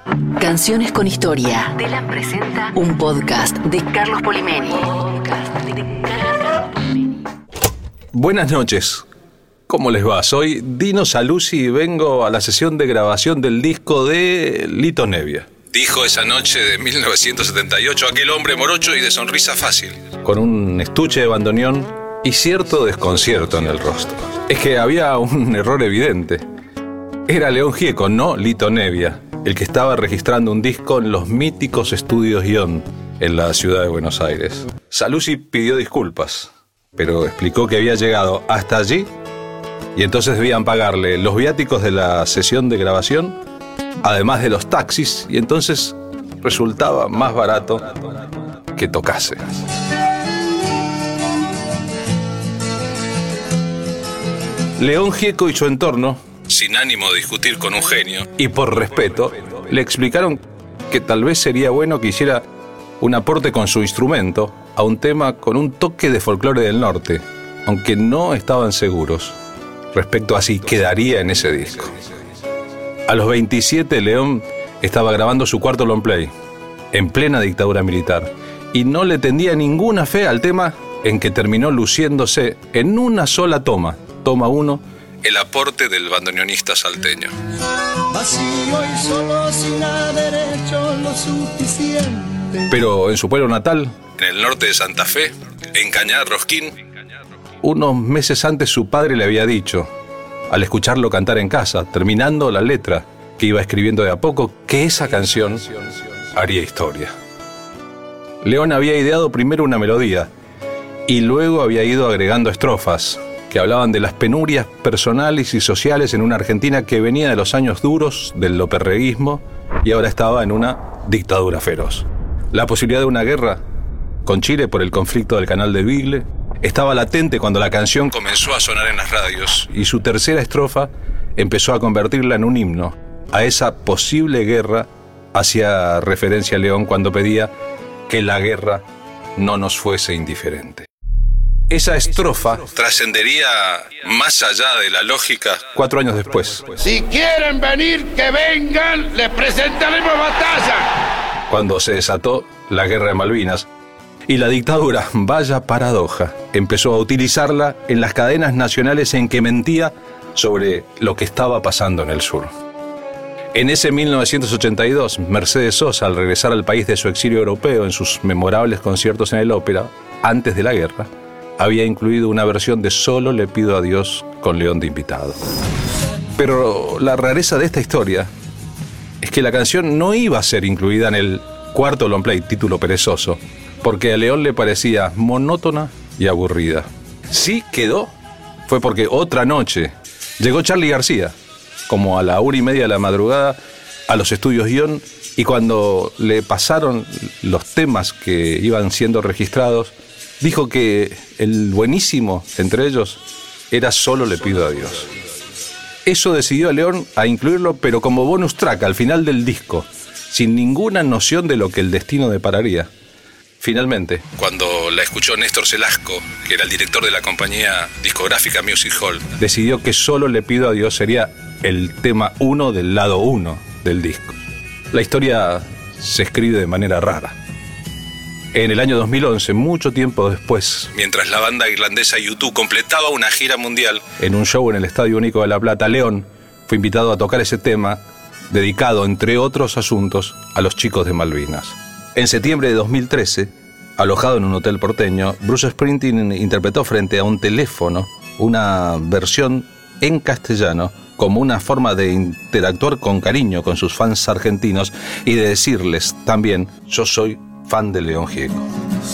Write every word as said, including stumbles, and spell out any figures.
Canciones con Historia. Telam presenta un podcast de Carlos Polimeni. Buenas noches. ¿Cómo les va? Soy Dino Saluzzi y vengo a la sesión de grabación del disco de Lito Nebbia. Dijo esa noche de mil novecientos setenta y ocho aquel hombre morocho y de sonrisa fácil, con un estuche de bandoneón y cierto desconcierto en el rostro. Es que había un error evidente. Era León Gieco, no Lito Nebbia, el que estaba registrando un disco en los míticos estudios Ion en la ciudad de Buenos Aires. Saluzzi pidió disculpas, pero explicó que había llegado hasta allí y entonces debían pagarle los viáticos de la sesión de grabación, además de los taxis, y entonces resultaba más barato que tocase. León Gieco y su entorno, sin ánimo de discutir con un genio, y por respeto, le explicaron que tal vez sería bueno que hiciera un aporte con su instrumento a un tema con un toque de folclore del norte, aunque no estaban seguros respecto a si quedaría en ese disco. A los veintisiete, León estaba grabando su cuarto long play, en plena dictadura militar, y no le tendía ninguna fe al tema en que terminó luciéndose en una sola toma, toma uno, el aporte del bandoneonista salteño. Vacío y solo sin haber hecho lo suficiente. Pero en su pueblo natal, en el norte de Santa Fe, en Cañar Rosquín, unos meses antes su padre le había dicho, al escucharlo cantar en casa, terminando la letra que iba escribiendo de a poco, que esa canción haría historia. León había ideado primero una melodía y luego había ido agregando estrofas que hablaban de las penurias personales y sociales en una Argentina que venía de los años duros del loperreguismo y ahora estaba en una dictadura feroz. La posibilidad de una guerra con Chile por el conflicto del Canal de Beagle estaba latente cuando la canción comenzó a sonar en las radios y su tercera estrofa empezó a convertirla en un himno a esa posible guerra. Hacía referencia a León cuando pedía que la guerra no nos fuese indiferente. Esa estrofa trascendería más allá de la lógica cuatro años después. Si quieren venir, que vengan, les presentaremos batalla. Cuando se desató la guerra de Malvinas y la dictadura, vaya paradoja, empezó a utilizarla en las cadenas nacionales en que mentía sobre lo que estaba pasando en el sur. En ese mil novecientos ochenta y dos, Mercedes Sosa, al regresar al país de su exilio europeo en sus memorables conciertos en el ópera, antes de la guerra, había incluido una versión de Solo le pido a Dios con León de invitado. Pero la rareza de esta historia es que la canción no iba a ser incluida en el cuarto long play, título perezoso, porque a León le parecía monótona y aburrida. Sí quedó fue porque otra noche llegó Charly García, como a la una y media de la madrugada, a los estudios Ion, y cuando le pasaron los temas que iban siendo registrados, dijo que el buenísimo entre ellos era Solo le pido a Dios. Eso decidió a León a incluirlo, pero como bonus track al final del disco, sin ninguna noción de lo que el destino depararía. Finalmente, cuando la escuchó Néstor Celasco, que era el director de la compañía discográfica Music Hall, decidió que Solo le pido a Dios sería el tema uno del lado uno del disco. La historia se escribe de manera rara. En el año dos mil once, mucho tiempo después, mientras la banda irlandesa U dos completaba una gira mundial, en un show en el Estadio Único de La Plata, León fue invitado a tocar ese tema, dedicado, entre otros asuntos, a los chicos de Malvinas. En septiembre de dos mil trece, alojado en un hotel porteño, Bruce Springsteen interpretó frente a un teléfono una versión en castellano como una forma de interactuar con cariño con sus fans argentinos y de decirles también: yo soy fan de León Gieco.